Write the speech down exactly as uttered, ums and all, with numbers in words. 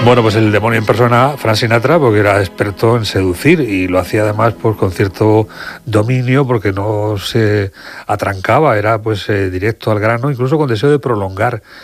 Bueno, pues el demonio en persona, Frank Sinatra, porque era experto en seducir y lo hacía además pues con cierto dominio, porque no se atrancaba, era pues eh, directo al grano, incluso con deseo de prolongar